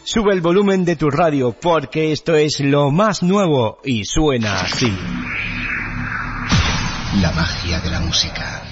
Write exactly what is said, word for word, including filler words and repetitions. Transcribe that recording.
Sube el volumen de tu radio porque esto es lo más nuevo y suena así. La magia de la música.